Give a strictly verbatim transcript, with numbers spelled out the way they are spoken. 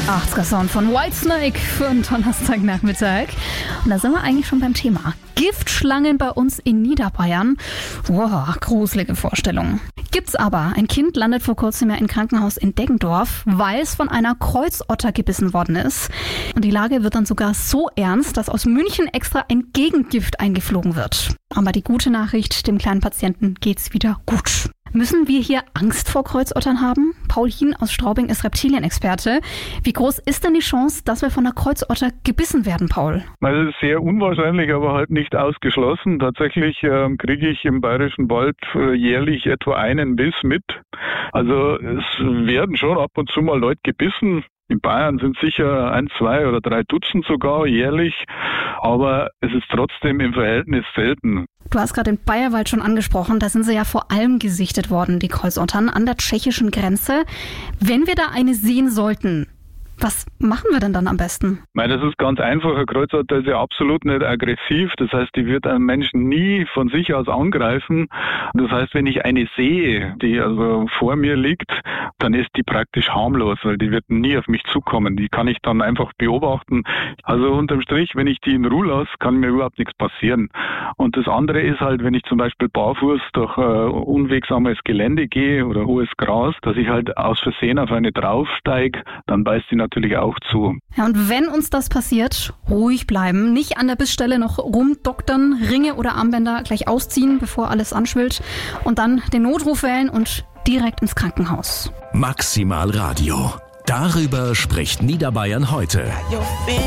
achtziger Sound von Whitesnake für einen Donnerstagnachmittag. Und da sind wir eigentlich schon beim Thema. Giftschlangen bei uns in Niederbayern. Wow, gruselige Vorstellung. Gibt's aber. Ein Kind landet vor kurzem ja im Krankenhaus in Deggendorf, weil es von einer Kreuzotter gebissen worden ist. Und die Lage wird dann sogar so ernst, dass aus München extra ein Gegengift eingeflogen wird. Aber die gute Nachricht, dem kleinen Patienten geht's wieder gut. Müssen wir hier Angst vor Kreuzottern haben? Paul Hien aus Straubing ist Reptilienexperte. Wie groß ist denn die Chance, dass wir von einer Kreuzotter gebissen werden, Paul? Das ist sehr unwahrscheinlich, aber halt nicht ausgeschlossen. Tatsächlich äh, kriege ich im Bayerischen Wald äh, jährlich etwa einen Biss mit. Also es werden schon ab und zu mal Leute gebissen. In Bayern sind sicher ein, zwei oder drei Dutzend sogar jährlich, aber es ist trotzdem im Verhältnis selten. Du hast gerade den Bayerwald schon angesprochen, da sind sie ja vor allem gesichtet worden, die Kreuzottern, an der tschechischen Grenze. Wenn wir da eine sehen sollten, was machen wir denn dann am besten? Ich meine, das ist ganz einfach. Eine Kreuzotter ist ja absolut nicht aggressiv. Das heißt, die wird einen Menschen nie von sich aus angreifen. Das heißt, wenn ich eine sehe, die also vor mir liegt, dann ist die praktisch harmlos, weil die wird nie auf mich zukommen. Die kann ich dann einfach beobachten. Also unterm Strich, wenn ich die in Ruhe lasse, kann mir überhaupt nichts passieren. Und das andere ist halt, wenn ich zum Beispiel barfuß durch äh, unwegsames Gelände gehe oder hohes Gras, dass ich halt aus Versehen auf eine draufsteige, dann beißt die natürlich auch zu. Ja, und wenn uns das passiert, ruhig bleiben, nicht an der Bissstelle noch rumdoktern, Ringe oder Armbänder gleich ausziehen, bevor alles anschwillt und dann den Notruf wählen und direkt ins Krankenhaus. Maximal Radio. Darüber spricht Niederbayern heute.